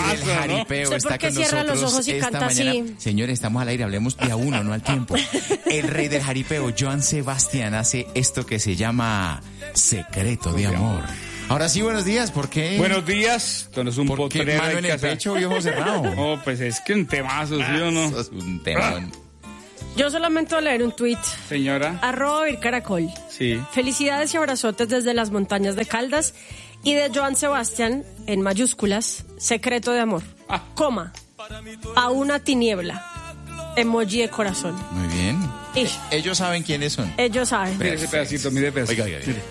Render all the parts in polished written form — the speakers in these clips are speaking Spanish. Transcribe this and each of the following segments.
del jaripeo está con cierra nosotros los ojos y esta canta mañana. así. Señores, estamos al aire, hablemos de a uno, no al tiempo. El rey del jaripeo, Joan Sebastián, hace esto que se llama Secreto de Amor. Ahora sí, buenos días, ¿por qué? Buenos días, esto no es un ¿Por qué potrero mano en el pecho y ojos cerrados? No, pues es que un temazo, ¿sí o no? Eso es un temón. Yo solamente voy a leer un tuit. Señora. @vircaracol. Sí. Felicidades y abrazotes desde las montañas de Caldas y de Joan Sebastián, en mayúsculas, Secreto de Amor. Coma. A una tiniebla. Emoji de corazón. Muy bien. Ish. Ellos saben quiénes son. Ellos saben. Mire ese pedacito, mire el pedacito. Oiga. Mire.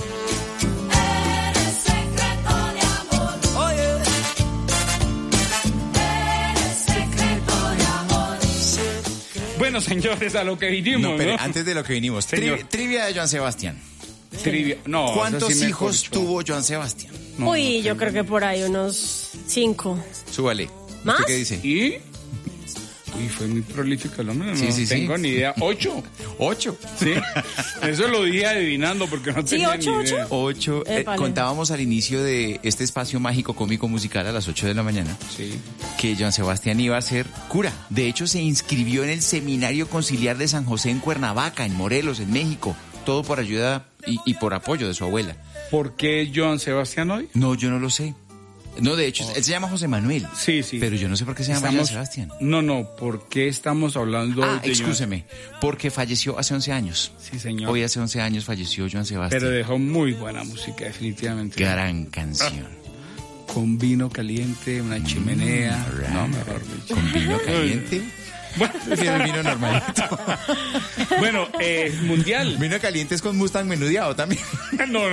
Bueno, señores, a lo que vinimos, No, pero ¿no? antes de lo que vinimos, Señor. trivia de Joan Sebastián. Trivia. No, ¿Cuántos eso sí me hijos corchó. tuvo Joan Sebastián? No, Uy, no yo creo que por ahí unos 5. Súbale. ¿Más? ¿Usted qué dice? ¿Y? Uy, fue muy prolífico el hombre, no Sí. tengo ni idea. 8. 8. Sí, eso lo dije adivinando porque no Sí, tenía 8. ni idea. 8. Épale. Contábamos al inicio de este espacio mágico cómico musical a las 8 de la mañana Sí. que Joan Sebastián iba a ser cura. De hecho, se inscribió en el Seminario Conciliar de San José en Cuernavaca, en Morelos, en México. Todo por ayuda y por apoyo de su abuela. ¿Por qué Joan Sebastián hoy? No, yo no lo sé. No, de hecho, él se llama José Manuel. Sí. Pero yo no sé por qué se llama Joan Sebastián. No, ¿por qué estamos hablando de Excúseme, porque falleció hace 11 años. Sí, señor. Hoy hace 11 años falleció Joan Sebastián. Pero dejó muy buena música, definitivamente. Gran canción. Con vino caliente, una chimenea. No, mejor dicho. Con vino caliente. Bueno, Prefiero el vino normalito. bueno, mundial. Vino caliente es con Mustang menudeado también. No.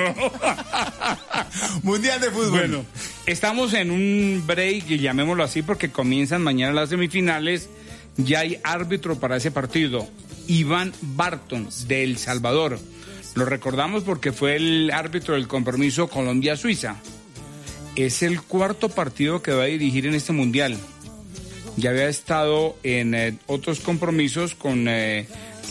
Mundial de fútbol. Bueno, estamos en un break, y llamémoslo así, porque comienzan mañana las semifinales. Ya hay árbitro para ese partido. Iván Barton, de El Salvador. Lo recordamos porque fue el árbitro del compromiso Colombia-Suiza. Es el cuarto partido que va a dirigir en este mundial. Ya había estado en otros compromisos con en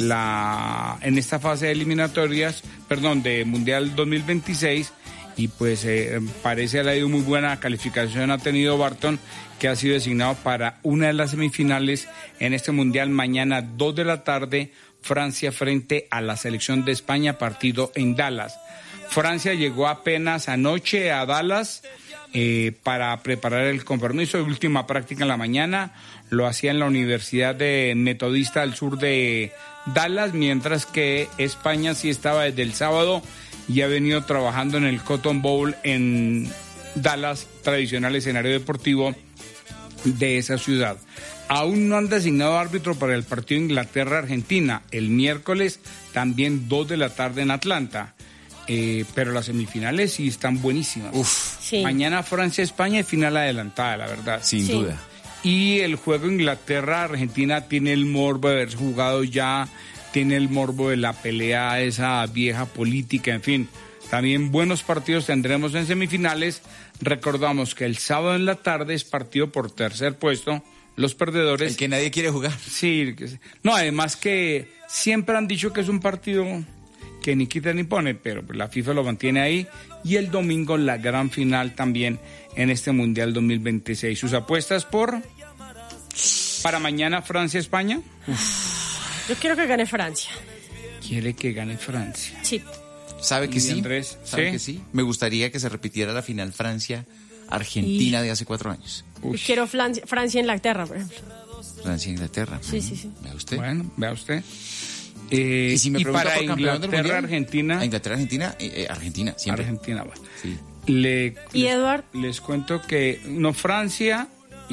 esta fase de eliminatorias, de Mundial 2026, y pues parece que ha ido muy buena calificación ha tenido Barton, que ha sido designado para una de las semifinales en este Mundial mañana 2 de la tarde, Francia frente a la selección de España, partido en Dallas. Francia llegó apenas anoche a Dallas para preparar el compromiso de última práctica en la mañana. Lo hacía en la Universidad de Metodista al sur de Dallas, mientras que España sí estaba desde el sábado y ha venido trabajando en el Cotton Bowl en Dallas, tradicional escenario deportivo de esa ciudad. Aún no han designado árbitro para el partido Inglaterra-Argentina. El miércoles también 2 de la tarde en Atlanta. Pero las semifinales sí están buenísimas. Sí. Mañana Francia-España y final adelantada, la verdad. Sin duda. Y el juego Inglaterra-Argentina tiene el morbo de haber jugado ya, tiene el morbo de la pelea, esa vieja política, en fin. También buenos partidos tendremos en semifinales. Recordamos que el sábado en la tarde es partido por tercer puesto. Los perdedores... El que nadie quiere jugar. Sí. No, además que siempre han dicho que es un partido que ni quita ni pone, pero la FIFA lo mantiene ahí. Y el domingo la gran final también en este Mundial 2026. ¿Sus apuestas para mañana Francia-España? Yo quiero que gane Francia. Quiere que gane Francia. Sí. ¿Sabe que ¿Y sí? Andrés? ¿Sabe ¿Sí? que sí? Me gustaría que se repitiera la final Francia-Argentina de hace 4 años. Yo quiero Francia-Inglaterra, por ejemplo. Francia-Inglaterra. Sí. ¿Vea usted? Bueno, vea usted. Y si me y pregunta para por campeón del mundial, Inglaterra-Argentina... Inglaterra-Argentina, Argentina, siempre. Argentina, va. Sí. ¿Y Edward? Les cuento que no, Francia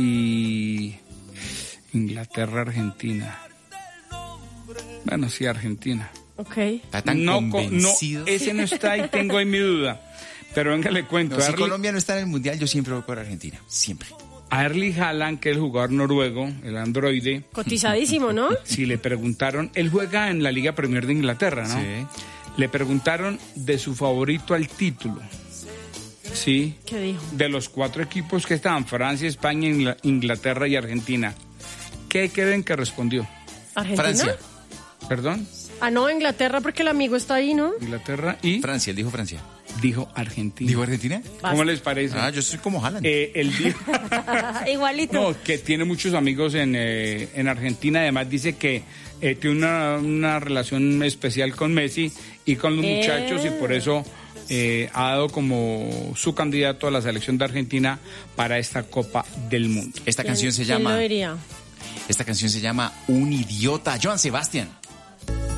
y Inglaterra-Argentina. Bueno, sí, Argentina. Ok. Está tan No, convencido. ese no está y tengo ahí mi duda. Pero venga, le cuento. No, si Colombia no está en el mundial, yo siempre voy por Argentina. Siempre. A Erling Haaland, que es el jugador noruego, el androide, Cotizadísimo, ¿no? si le preguntaron, él juega en la Liga Premier de Inglaterra, ¿no? Sí. Le preguntaron de su favorito al título. Sí. ¿Qué dijo? De los 4 equipos que estaban, Francia, España, Inglaterra y Argentina. ¿Qué creen que respondió? ¿Argentina? Francia. ¿Perdón? Ah, no, Inglaterra porque el amigo está ahí, ¿no? Inglaterra y... Francia, él dijo Francia. dijo Argentina. ¿Digo Argentina? ¿Cómo les parece? Yo soy como Haaland. Él dijo... Igualito. No, que tiene muchos amigos en Argentina. Además dice que tiene una relación especial con Messi y con los muchachos, y por eso ha dado como su candidato a la selección de Argentina para esta Copa del Mundo. Esta canción se ¿Quién llama... lo diría? Esta canción se llama Un Idiota. Joan Sebastián.